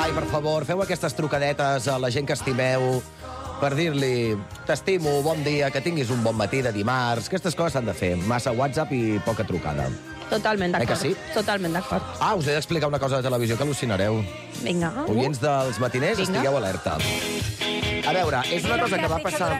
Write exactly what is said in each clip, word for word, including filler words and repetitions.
Ai, per favor, feu aquestes trucadetes a la gent que estimeu per dir-li t'estimo, bon dia, que tinguis un bon matí de dimarts. Aquestes coses s'han de fer. Massa WhatsApp i poca trucada. Totalment d'acord. Eh que sí? Totalment d'acord. Ah, us he d'explicar una cosa de televisió que al·lucinareu. Vinga. Oients dels matiners, Vinga. estigueu alerta. A veure, és una cosa que va passar...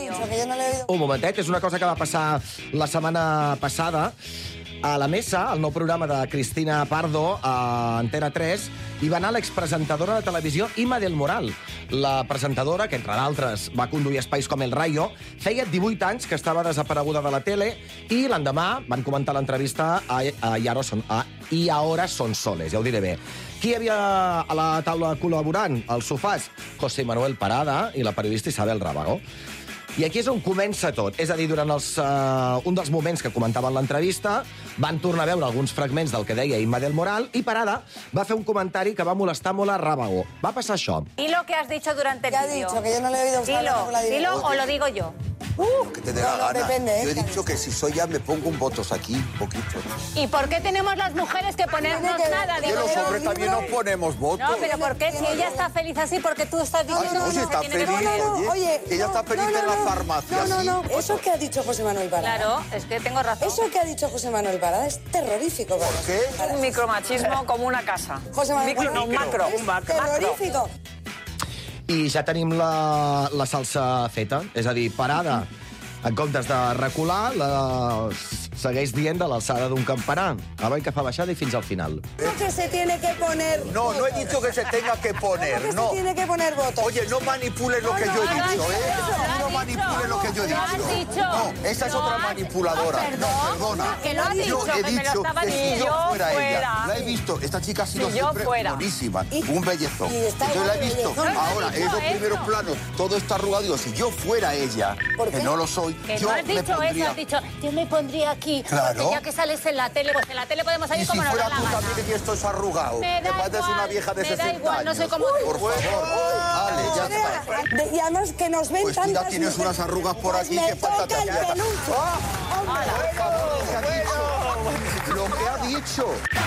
Un momentet, és una cosa que va passar la setmana passada a la Mesa, el nou programa de Cristina Pardo a Antena tres, hi va anar l'expresentadora de televisió Ima del Moral. La presentadora, que entre d'altres va conduir espais com El Rayo, feia divuit anys que estava desapareguda de la tele i l'endemà van comentar l'entrevista a, a, I Ara Son, a I Ahora Son Soles, ja ho diré bé. Qui hi havia a la taula col·laborant? Als sofàs, José Manuel Parada i la periodista Isabel Rábago. I aquí és on comença tot. És a dir, durant els, uh, un dels moments que comentaven l'entrevista, van tornar a veure alguns fragments del que deia Ima del Moral i Parada va fer un comentari que va molestar molt a Rábago. Va passar això. ¿Y lo que has dicho durante el ¿Qué ha vídeo? dicho? Que yo no le he oído usted Dilo, hablar con la dilo directora. o lo digo yo. Uh, Que te dé no, la no, gana. depende, ¿eh? Yo he dicho que si soy ya me pongo un votos aquí, un poquito. ¿Y por qué tenemos las mujeres que ponernos Tiene que- nada? Que Digo los yo. hombres también nos ponemos votos. No, pero ¿por qué? Si ella está feliz así, porque tú estás Ay, diciendo no, que si no está se tiene feliz. que No, no, no, oye. Ella no, está feliz no, no, en la no. farmacia, No, no, sí. no. Eso que ha dicho José Manuel Parada. Claro, es que tengo razón. Eso que ha dicho José Manuel Parada es terrorífico. ¿Por qué? Un micromachismo como una casa. José Manuel Micro, no, un macro. es Un macro. terrorífico. I ja tenim la, la salsa feta. És a dir, Parada, en comptes de recular, la segueix dient de l'alçada d'un campanar. Avall que fa baixada i fins al final. ¿Cómo que se tiene que poner? No, no he dicho que se tenga que ¿Cómo poner, que no. se tiene que poner votos? Oye, no manipules lo que yo he lo has dicho, dicho, ¿eh? lo has No dicho. manipules lo que yo he Lo has dicho. dicho. No, esa es Lo otra has- manipuladora. Ah, No, perdón. perdona. Que lo has Yo dicho, he que me lo dicho estaba que si diciendo. yo fuera fuera. ella, la he visto. Esta chica ha sido Si yo siempre fuera. buenísima. Y- Un bellezón. y está Yo la he guapo, visto. bellezón. No, no Ahora, has en dicho los primeros eso. planos, todo está arrugado. Digo, si yo fuera ella, ¿Por que qué? no lo soy, Que yo no has me dicho pondría... eso, has dicho, yo me pondría aquí, Claro. porque ya que sales en la tele, pues en la tele podemos Y salir si como nos da fuera la tú gana. también y esto es arrugado, Me te da pareces igual, una vieja de me da sesenta igual, no años. soy como tú. Por favor, vale, ya está. De- y además que nos ven Pues tú ya tantas tienes mujeres. unas arrugas por Pues aquí me que falta toca el te aprieta. peluche. Hombre. Por favor, lo que ha dicho. Lo que ha dicho.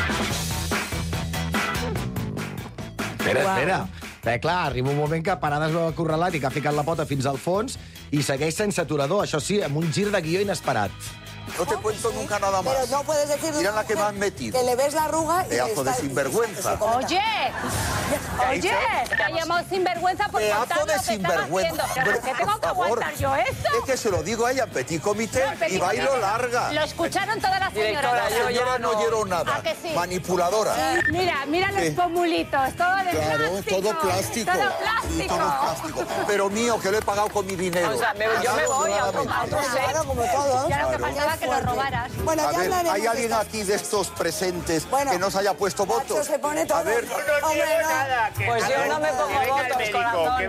Espera, espera. Eh, clar, arriba un moment que Parada es veu acorralat i que ha ficat la pota fins al fons i segueix sense aturador, això sí, amb un gir de guió inesperat. No te cuento nunca nada más. Pero no puedes decir... de Mira una la que me mujer has metido. Que le ves la arruga y... Pedazo le de está- sinvergüenza. se comenta. Oye, oye, te ha llamado sinvergüenza por Pedazo contar de lo que estaba sinvergüenza. haciendo. ¿Pero por qué tengo que Por favor. aguantar yo esto? Es que se lo digo a ella, petit comité, No, petit y va y lo comité. larga. Lo escucharon todas las señoras. Directora, yo ya Señora, no no. quiero nada. ¿A que sí? Manipuladora. Mira, mira los ¿Qué? pomulitos, todo de Claro, plástico. todo plástico. Todo Sí, plástico. todo plástico. Pero mío, que lo he pagado con mi dinero. O sea, me- yo me voy a tomar. Claro, como todos. Ya lo que Claro. faltaba que lo robaras. Bueno, A ya ver, hablaremos ¿hay de alguien estas- aquí de estos presentes Bueno, que no se haya puesto Nacho votos? se pone todo. A ver, Hombre, no. Pues yo no me pongo votos, corazón.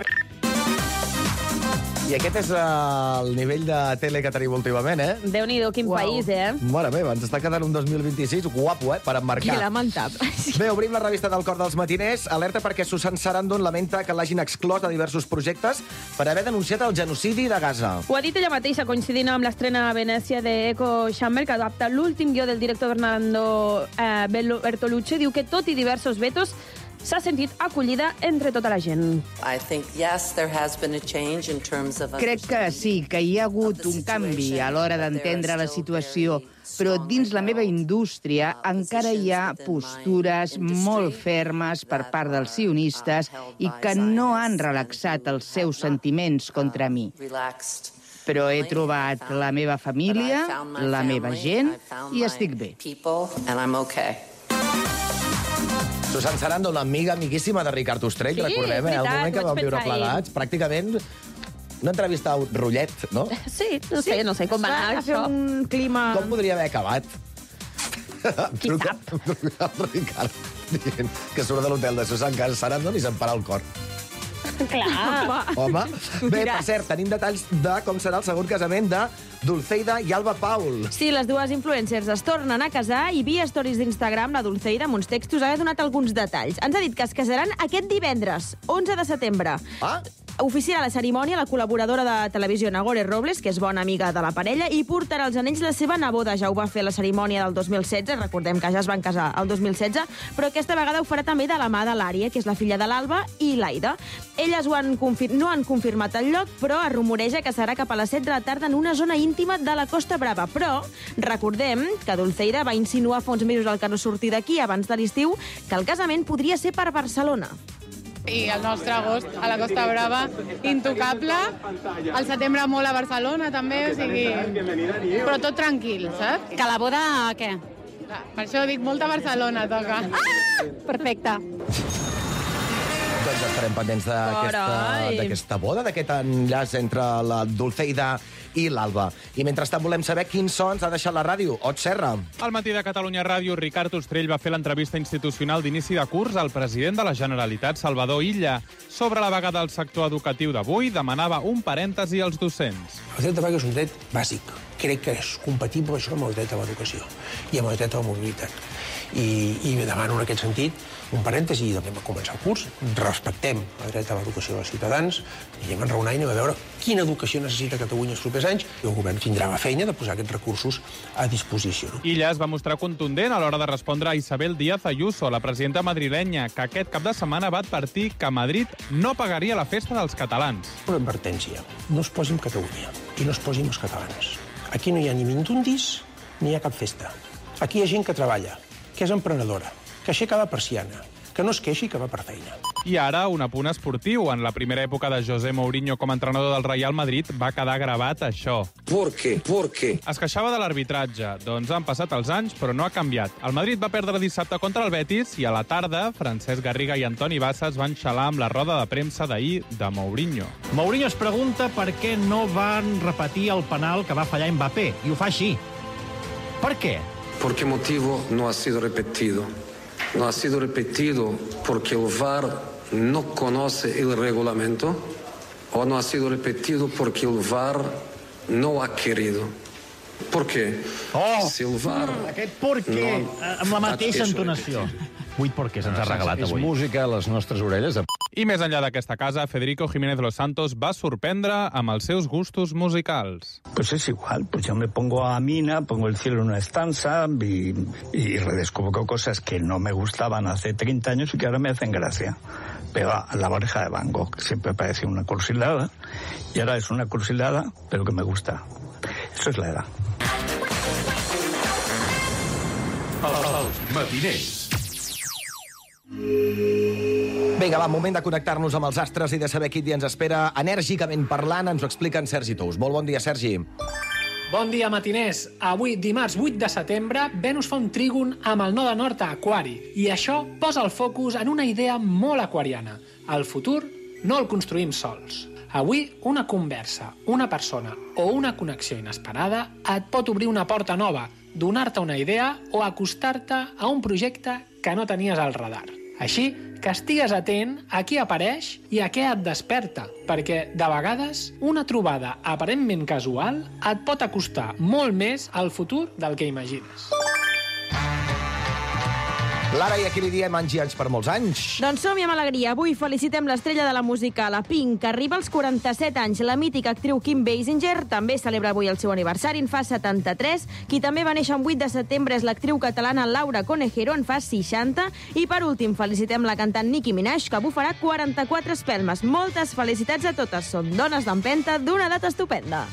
I aquest és el nivell de tele que tenim últimament, eh? Déu-n'hi-do, quin Uau. país, eh? Mare meva, ens està quedant un dos mil vint-i-sis guapo, eh? Per emmarcar. Que lamentable. Bé, obrim la revista del Cor dels Matiners. Alerta perquè Susan Sarandon lamenta que l'hagin exclòs de diversos projectes per haver denunciat el genocidi de Gaza. Ho ha dit ella mateixa, coincidint amb l'estrena a Venècia d'Eco Chamber, que adapta l'últim guió del director Fernando eh, Bello- Bertolucci. Diu que, tot i diversos vetos, s'ha sentit acollida entre tota la gent. I think, yes, there has been a change in terms of... Crec que sí, que hi ha hagut un canvi a l'hora d'entendre la situació, però dins la meva indústria encara hi ha postures molt fermes per part dels sionistes i que no han relaxat els seus sentiments contra mi. Relaxed. Però he trobat la meva família, la meva gent, i estic bé. People, and I'm okay. Susan Sarandon, una amiga amiguíssima de Ricard Ostrell, Sí, recordem, eh? és El veritat, moment que vaig vam viure pensar ahir. plegats, pràcticament una entrevista a rotllet, no? Sí, no sé, no sé com va anar Va fer això. un clima... Com podria haver acabat? Qui Truca- truca al Ricard dient que surt de l'hotel de Susan Sarandon i se'n para el cor. Clar. Home. Bé, per cert, tenim detalls de com serà el segon casament de Dulceida i Alba Paul. Sí, les dues influencers es tornen a casar i via stories d'Instagram la Dulceida amb uns textos ha donat alguns detalls. Ens ha dit que es casaran aquest divendres, onze de setembre. Ah, Oficiarà la cerimònia la col·laboradora de televisió Nagore Robles, que és bona amiga de la parella, i portarà els anells la seva neboda. Ja ho va fer a la cerimònia del dos mil setze, recordem que ja es van casar el dos mil setze, però aquesta vegada ho farà també de la mà de l'Ària, que és la filla de l'Alba, i l'Aida. Elles ho han confir... no han confirmat el lloc, però es rumoreja que serà cap a les set de la tarda en una zona íntima de la Costa Brava. Però recordem que Dulceida va insinuar fa uns mesos al que no sortir d'aquí abans de l'estiu que el casament podria ser per Barcelona. I el nostre agost a la Costa Brava, intocable. El setembre molt a Barcelona, també, o sigui... Però tot tranquil, saps? Que la boda, què? Per això dic, molta Barcelona toca. Ah! Perfecte. Doncs estarem pendents d'aquesta boda, d'aquest enllaç entre la Dulceida i l'Alba. I mentrestant volem saber quins sons ha deixat la ràdio. Ot Serra. Al matí de Catalunya Ràdio, Ricard Ostrell va fer l'entrevista institucional d'inici de curs al president de la Generalitat, Salvador Illa. Sobre la vaga del sector educatiu d'avui, demanava un parèntesi als docents. El dret de vaga és un dret bàsic. Crec que és compatible això amb el dret a l'educació i amb el dret a la mobilitat. I, i demano en aquest sentit un parèntesi, i anem a començar el curs, respectem el dret a l'educació dels ciutadans, i anem a enraonar i anem a veure quina educació necessita Catalunya els propers anys, i el govern tindrà la feina de posar aquests recursos a disposició. Illa es va mostrar contundent a l'hora de respondre a Isabel Díaz Ayuso, la presidenta madrilenya, que aquest cap de setmana va advertir que Madrid no pagaria la festa dels catalans. Una advertència, no es posi amb Catalunya i no es posi amb els catalans. Aquí no hi ha ni mindundis ni hi ha cap festa. Aquí hi ha gent que treballa, que és emprenedora, que aixeca la persiana, que no es queixi, que va per feina. I ara, un apunt esportiu. En la primera època de José Mourinho com a entrenador del Real Madrid va quedar gravat això. ¿Por qué? ¿Por qué? Es queixava de l'arbitratge. Doncs han passat els anys, però no ha canviat. El Madrid va perdre dissabte contra el Betis i a la tarda, Francesc Garriga i Antoni Bassas van xalar amb la roda de premsa d'ahir de Mourinho. Mourinho es pregunta per què no van repetir el penal que va fallar Mbappé, i ho fa així. Per què? ¿Por qué motivo no ha sido repetido? No ha sido repetido porque el V A R no conoce el reglamento o no ha sido repetido porque el V A R no ha querido. ¿Por qué? Oh, si el V A R aquest per què, no, amb la mateixa entonació. Vuit per què se'ns ha regalat avui. És música a les nostres orelles. I més enllà d'aquesta casa, Federico Jiménez Los Santos va sorprendre amb els seus gustos musicals. Pues es igual, pues yo me pongo a Mina, pongo El cielo en una estanza y, y redescubro cosas que no me gustaban hace treinta años y que ahora me hacen gracia. Pero La oreja de Van Gogh siempre parecía una cursilada y ahora es una cursilada, pero que me gusta. Eso es la edad. Els matiners. Vinga, va, moment de connectar-nos amb els astres i de saber quin dia ens espera. Enèrgicament parlant, ens ho explica en Sergi Tous. Molt bon dia, Sergi. Bon dia, matiners. Avui, dimarts vuit de setembre, Venus fa un trígon amb el node nord a Aquari. I això posa el focus en una idea molt aquariana. El futur no el construïm sols. Avui, una conversa, una persona o una connexió inesperada et pot obrir una porta nova, donar-te una idea o acostar-te a un projecte que no tenies al radar. Així que estigues atent a qui apareix i a què et desperta, perquè, de vegades, una trobada aparentment casual et pot acostar molt més al futur del que imagines. Lara, i aquí li diem anys i anys per molts anys. Doncs som-hi amb alegria. Avui felicitem l'estrella de la música, la Pink, que arriba als quaranta-set anys. La mítica actriu Kim Basinger també celebra avui el seu aniversari, en fa setanta-tres. Qui també va néixer el vuit de setembre és l'actriu catalana Laura Conejero, en fa seixanta. I per últim felicitem la cantant Nicki Minaj, que avui farà quaranta-quatre espelmes. Moltes felicitats a totes. Són dones d'empenta d'una edat estupenda.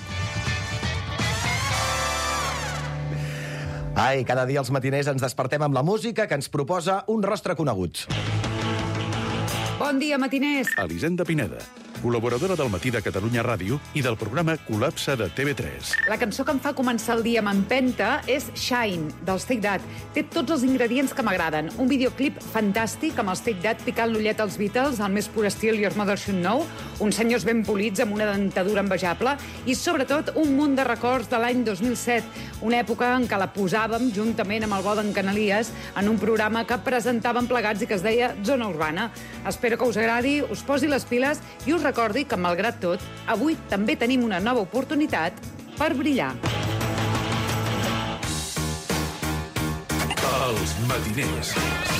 Ai, cada dia els matiners ens despertem amb la música que ens proposa un rostre conegut. Bon dia, matiners. Elisenda Pineda, col·laboradora del Matí de Catalunya Ràdio i del programa Col·lapse de T V tres. La cançó que em fa començar el dia amb empenta és Shine, dels Take That. Té tots els ingredients que m'agraden. Un videoclip fantàstic amb els Take That picant l'ullet als Beatles, al més pur estil Your Mother Should Know, uns senyors ben polits amb una dentadura envejable i, sobretot, un munt de records de l'any dos mil set, una època en què la posàvem juntament amb el bo d'en Canalies en un programa que presentàvem plegats i que es deia Zona Urbana. Espero que us agradi, us posi les piles i us recordi que, malgrat tot, avui també tenim una nova oportunitat per brillar. Els matiners.